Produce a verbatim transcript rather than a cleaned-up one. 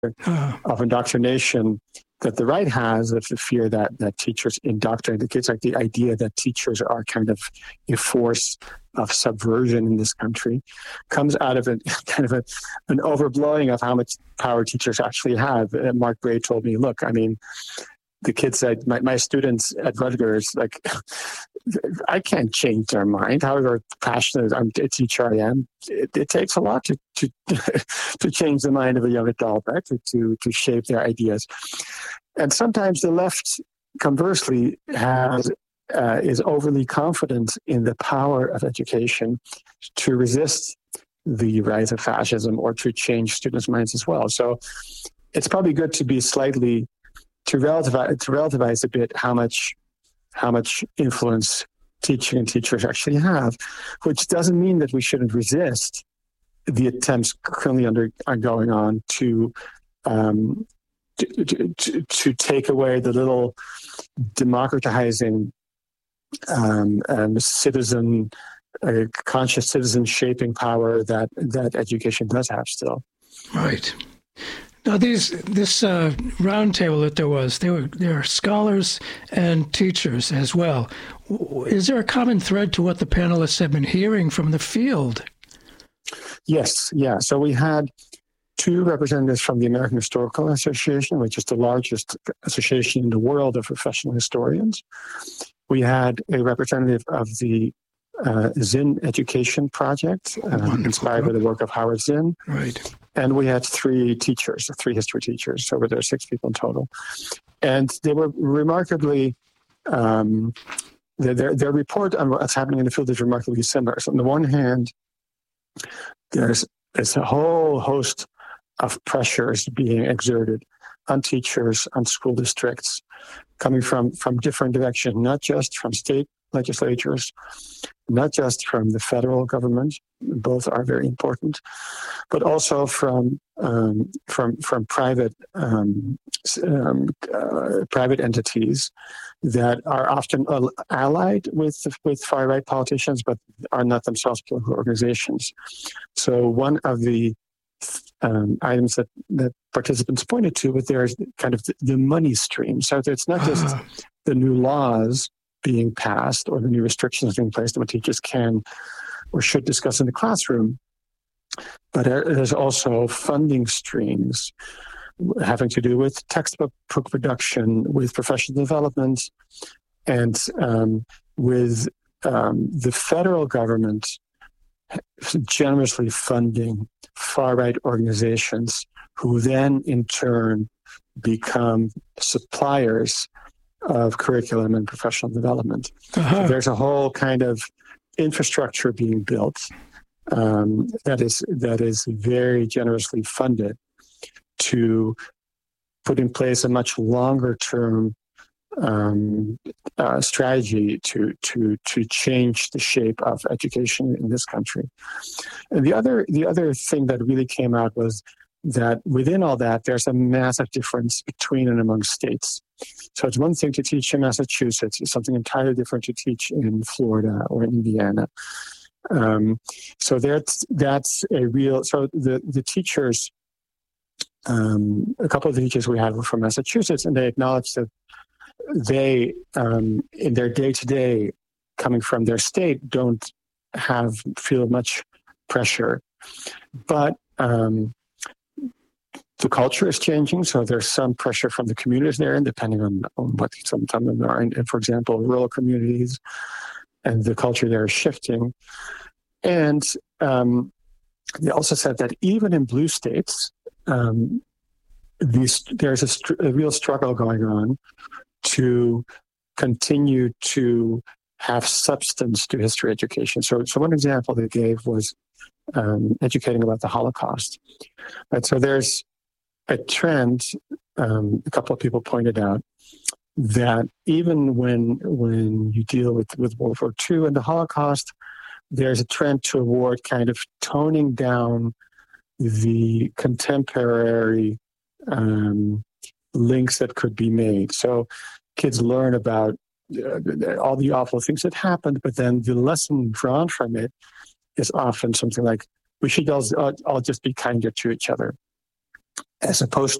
Uh, of indoctrination that the right has, of the fear that, that teachers indoctrinate the kids, like the idea that teachers are kind of a force of subversion in this country, comes out of a kind of a, an overblowing of how much power teachers actually have. And Mark Bray told me, look, I mean, the kids said, my, my students at Rutgers, like, I can't change their mind. However passionate I'm a teacher I am, it, it takes a lot to to to change the mind of a young adult, right? To, to to shape their ideas. And sometimes the left, conversely, has uh, is overly confident in the power of education to resist the rise of fascism or to change students' minds as well. So it's probably good to be slightly to relativize to relativize a bit how much. how much influence teaching and teachers actually have, which doesn't mean that we shouldn't resist the attempts currently under, are going on to, um, to, to, to take away the little democratizing um, um, citizen, uh, conscious citizen shaping power that, that education does have still. Right. Now, these this uh, roundtable that there was, there were there are scholars and teachers as well. Is there a common thread to what the panelists have been hearing from the field? Yes, yeah. So we had two representatives from the American Historical Association, which is the largest association in the world of professional historians. We had a representative of the uh, Zinn Education Project, uh, inspired by the work of Howard Zinn. Right. And we had three teachers, three history teachers. So there were six people in total. And they were remarkably, um, their, their report on what's happening in the field is remarkably similar. So on the one hand, there's, there's a whole host of pressures being exerted on teachers, on school districts, coming from, from different directions, not just from state legislatures, not just from the federal government, both are very important, but also from um, from from private um, um, uh, private entities that are often allied with with far right politicians, but are not themselves political organizations. So one of the um, items that, that participants pointed to, but there's kind of the, the money stream. So it's not just uh-huh. the new laws being passed or the new restrictions being placed on what teachers can or should discuss in the classroom, but there's also funding streams having to do with textbook production, with professional development, and um, with um, the federal government generously funding far-right organizations who then in turn become suppliers of curriculum and professional development. Uh-huh. So there's a whole kind of infrastructure being built um, that is that is very generously funded to put in place a much longer term um, uh, strategy to to to change the shape of education in this country. And the other the other thing that really came out was that within all that, there's a massive difference between and among states. So it's one thing to teach in Massachusetts, it's something entirely different to teach in Florida or in Indiana. Um, so that's that's a real. So the the teachers, um, a couple of the teachers we had were from Massachusetts, and they acknowledged that they, um, in their day to day, coming from their state, don't have feel much pressure, but um, the culture is changing, so there's some pressure from the communities there, and depending on, on what some of them are in, for example, rural communities, and the culture there is shifting. And um, they also said that even in blue states, um, these, there's a, str- a real struggle going on to continue to have substance to history education. So, so one example they gave was um, educating about the Holocaust. Right, so there's a trend, um, a couple of people pointed out, that even when when you deal with, with World War Two and the Holocaust, there's a trend toward kind of toning down the contemporary um, links that could be made. So kids learn about uh, all the awful things that happened, but then the lesson drawn from it is often something like, we should all, all just be kinder to each other. as opposed